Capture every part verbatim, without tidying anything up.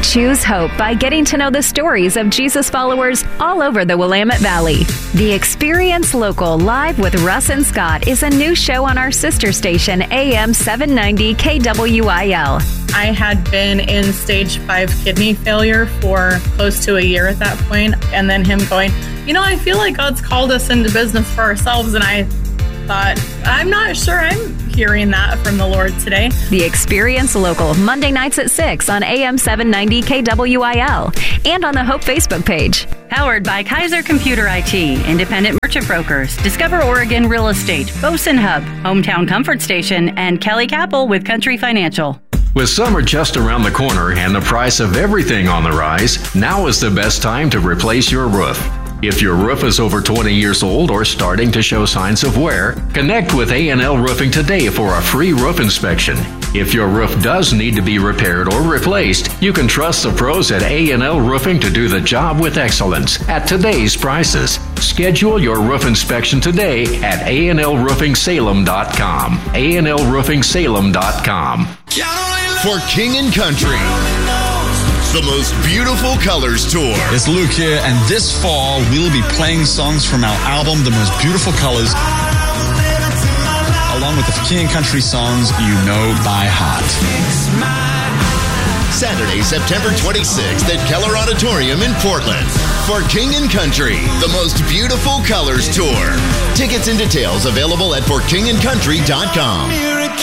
Choose hope by getting to know the stories of Jesus followers all over the Willamette Valley. The Experience Local Live with Russ and Scott is a new show on our sister station, A M seven ninety K W I L. I had been in stage five kidney failure for close to a year at that point, and then him going, you know, I feel like God's called us into business for ourselves, and I thought, I'm not sure I'm hearing that from the Lord today. The Experience Local, Monday nights at six on A M seven ninety K W I L and on the Hope Facebook page. Powered by Kaiser Computer I T, Independent Merchant Brokers, Discover Oregon Real Estate, Boson Hub, Hometown Comfort Station, and Kelly Capel with Country Financial. With summer just around the corner and the price of everything on the rise, now is the best time to replace your roof. If your roof is over twenty years old or starting to show signs of wear, connect with A and L Roofing today for a free roof inspection. If your roof does need to be repaired or replaced, you can trust the pros at A and L Roofing to do the job with excellence at today's prices. Schedule your roof inspection today at A and L roofing salem dot com. A and L roofing salem dot com. For King and Country, the most beautiful colors tour. It's Luke here, and this fall we'll be playing songs from our album, The Most Beautiful Colors, along with the King and Country songs you know by heart. Saturday, September twenty-sixth at Keller Auditorium in Portland. For King and Country, the most beautiful colors tour. Tickets and details available at for king and country dot com.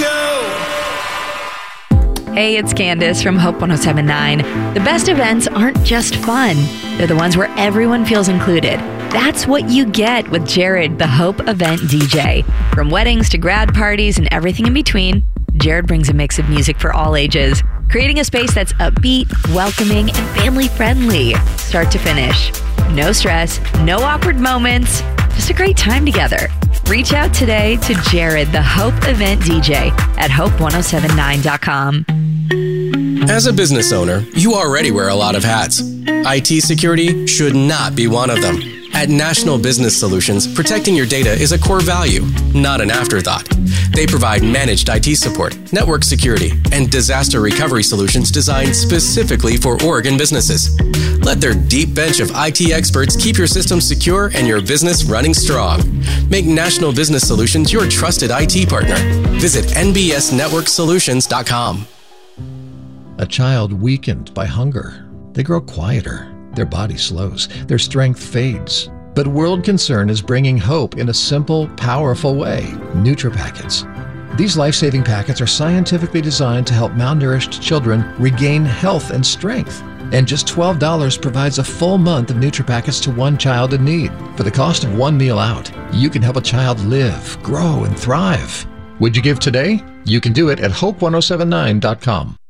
Hey, it's Candace from Hope one oh seven point nine. The best events aren't just fun. They're the ones where everyone feels included. That's what you get with Jared, the Hope event D J. From weddings to grad parties and everything in between, Jared brings a mix of music for all ages, creating a space that's upbeat, welcoming, and family-friendly, start to finish. No stress, no awkward moments, just a great time together. Reach out today to Jared, the Hope event D J at hope ten seventy-nine dot com. As a business owner, you already wear a lot of hats. I T security should not be one of them. At National Business Solutions, protecting your data is a core value, not an afterthought. They provide managed I T support, network security, and disaster recovery solutions designed specifically for Oregon businesses. Let their deep bench of I T experts keep your systems secure and your business running strong. Make National Business Solutions your trusted I T partner. Visit N B S network solutions dot com. A child weakened by hunger. They grow quieter. Their body slows. Their strength fades. But World Concern is bringing hope in a simple, powerful way. NutriPackets. These life-saving packets are scientifically designed to help malnourished children regain health and strength. And just twelve dollars provides a full month of NutriPackets to one child in need. For the cost of one meal out, you can help a child live, grow, and thrive. Would you give today? You can do it at hope ten seventy-nine dot com.